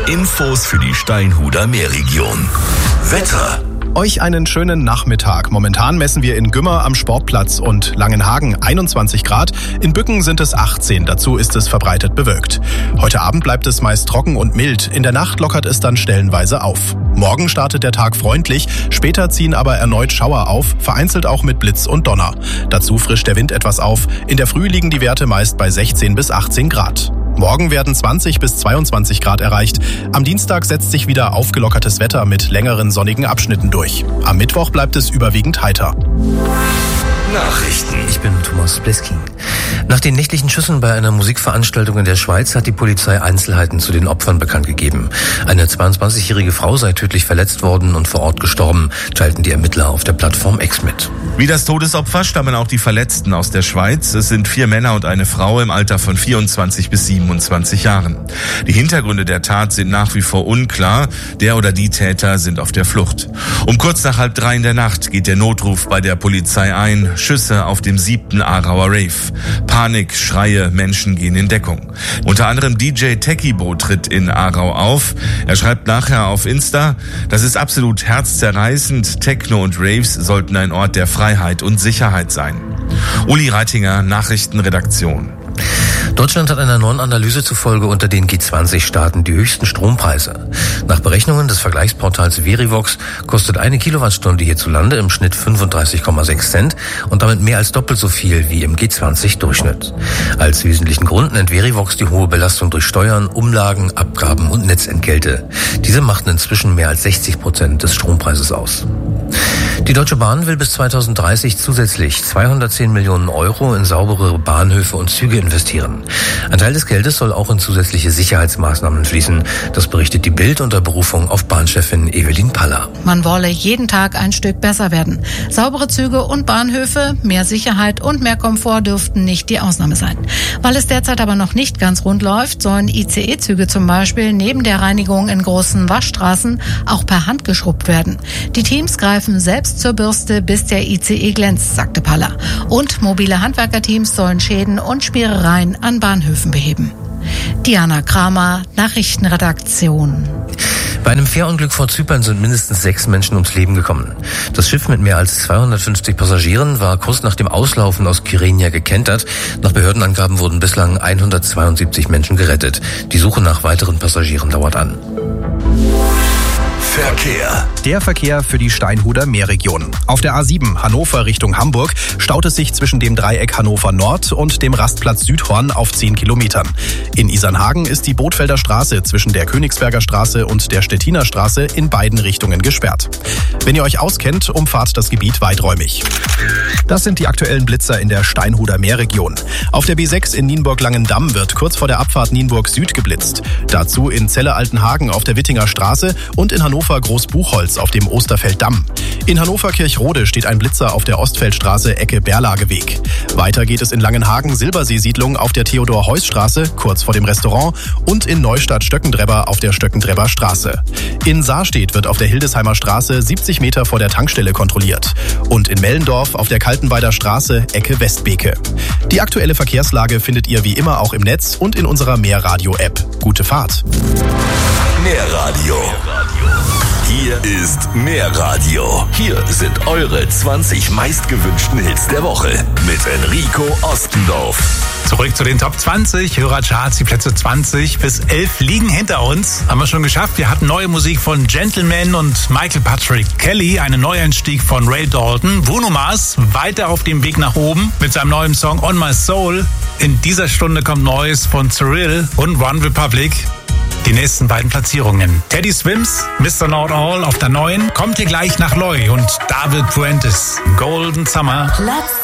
Infos für die Steinhuder Meerregion. Wetter. Euch einen schönen Nachmittag. Momentan messen wir in Gümmer am Sportplatz und Langenhagen 21 Grad. In Bücken sind es 18. Dazu ist es verbreitet bewölkt. Heute Abend bleibt es meist trocken und mild. In der Nacht lockert es dann stellenweise auf. Morgen startet der Tag freundlich. Später ziehen aber erneut Schauer auf, vereinzelt auch mit Blitz und Donner. Dazu frischt der Wind etwas auf. In der Früh liegen die Werte meist bei 16 bis 18 Grad. Morgen werden 20 bis 22 Grad erreicht. Am Dienstag setzt sich wieder aufgelockertes Wetter mit längeren sonnigen Abschnitten durch. Am Mittwoch bleibt es überwiegend heiter. Nachrichten. Ich bin Thomas Blesking. Nach den nächtlichen Schüssen bei einer Musikveranstaltung in der Schweiz hat die Polizei Einzelheiten zu den Opfern bekannt gegeben. Eine 22-jährige Frau sei tödlich verletzt worden und vor Ort gestorben, teilten die Ermittler auf der Plattform X mit. Wie das Todesopfer stammen auch die Verletzten aus der Schweiz. Es sind 4 Männer und eine Frau im Alter von 24 bis 27 Jahren. Die Hintergründe der Tat sind nach wie vor unklar. Der oder die Täter sind auf der Flucht. Um kurz nach 2:30 in der Nacht geht der Notruf bei der Polizei ein. Schüsse auf dem 7. Aarauer Rave. Panik, Schreie, Menschen gehen in Deckung. Unter anderem DJ Techibo tritt in Aarau auf. Er schreibt nachher auf Insta: Das ist absolut herzzerreißend. Techno und Raves sollten ein Ort der Freiheit und Sicherheit sein. Uli Reitinger, Nachrichtenredaktion. Deutschland hat einer neuen Analyse zufolge unter den G20-Staaten die höchsten Strompreise. Nach Berechnungen des Vergleichsportals Verivox kostet eine Kilowattstunde hierzulande im Schnitt 35,6 Cent und damit mehr als doppelt so viel wie im G20-Durchschnitt. Als wesentlichen Grund nennt Verivox die hohe Belastung durch Steuern, Umlagen, Abgaben und Netzentgelte. Diese machten inzwischen mehr als 60% des Strompreises aus. Die Deutsche Bahn will bis 2030 zusätzlich 210 Millionen Euro in saubere Bahnhöfe und Züge investieren. Ein Teil des Geldes soll auch in zusätzliche Sicherheitsmaßnahmen fließen. Das berichtet die Bild unter Berufung auf Bahnchefin Evelyn Paller. Man wolle jeden Tag ein Stück besser werden. Saubere Züge und Bahnhöfe, mehr Sicherheit und mehr Komfort dürften nicht die Ausnahme sein. Weil es derzeit aber noch nicht ganz rund läuft, sollen ICE-Züge zum Beispiel neben der Reinigung in großen Waschstraßen auch per Hand geschrubbt werden. Die Teams greifen selbst zur Bürste, bis der ICE glänzt, sagte Paller. Und mobile Handwerkerteams sollen Schäden und Spierereien an Bahnhöfen beheben. Diana Kramer, Nachrichtenredaktion. Bei einem Fährunglück vor Zypern sind mindestens 6 Menschen ums Leben gekommen. Das Schiff mit mehr als 250 Passagieren war kurz nach dem Auslaufen aus Kyrenia gekentert. Nach Behördenangaben wurden bislang 172 Menschen gerettet. Die Suche nach weiteren Passagieren dauert an. Verkehr. Der Verkehr für die Steinhuder Meerregion. Auf der A7 Hannover Richtung Hamburg staut es sich zwischen dem Dreieck Hannover Nord und dem Rastplatz Südhorn auf 10 Kilometern. In Isernhagen ist die Bothfelder Straße zwischen der Königsberger Straße und der Stettiner Straße in beiden Richtungen gesperrt. Wenn ihr euch auskennt, umfahrt das Gebiet weiträumig. Das sind die aktuellen Blitzer in der Steinhuder Meerregion. Auf der B6 in Nienburg-Langendamm wird kurz vor der Abfahrt Nienburg Süd geblitzt. Dazu in Celle-Altenhagen auf der Wittinger Straße und in Hannover Großbuchholz auf dem Osterfelddamm. In Hannover Kirchrode steht ein Blitzer auf der Ostfeldstraße Ecke Berlageweg. Weiter geht es in Langenhagen Silbersee-Siedlung auf der Theodor-Heuss-Straße kurz vor dem Restaurant und in Neustadt Stöckendrebber auf der Stöckendrebber Straße. In Saarstedt wird auf der Hildesheimer Straße 70 Meter vor der Tankstelle kontrolliert. Und in Mellendorf auf der Kaltenweider Straße Ecke Westbeke. Die aktuelle Verkehrslage findet ihr wie immer auch im Netz und in unserer Meerradio-App. Gute Fahrt! Meerradio. Hier ist Meerradio. Hier sind eure 20 meistgewünschten Hits der Woche mit Enrico Ostendorf. Zurück zu den Top 20 Hörercharts. Die Plätze 20 bis 11 liegen hinter uns. Haben wir schon geschafft. Wir hatten neue Musik von Gentleman und Michael Patrick Kelly, einen Neueinstieg von Ray Dalton. Bruno Mars weiter auf dem Weg nach oben mit seinem neuen Song On My Soul. In dieser Stunde kommt Neues von Cyril und One Republic. Die nächsten beiden Platzierungen. Teddy Swims, Mr. Not All auf der 9. Kommt hier gleich nach Loy und David Fuentes. Golden Summer. Platz